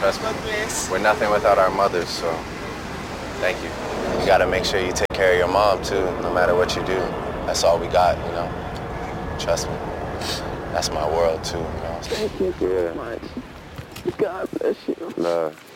Trust me. God bless. We're nothing without our mothers, so thank you. You gotta make sure you take care of your mom too, no matter what you do. That's all we got, you know? Trust me. That's my world too, you know? Thank you so much. God bless you. Love.